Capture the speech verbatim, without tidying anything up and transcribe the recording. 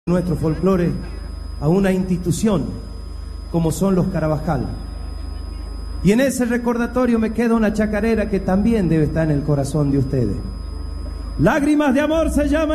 nuestro folclore a una institución como son los Carabajal. Y en ese recordatorio me queda una chacarera que también debe estar en el corazón de ustedes. Lágrimas de amor se llama.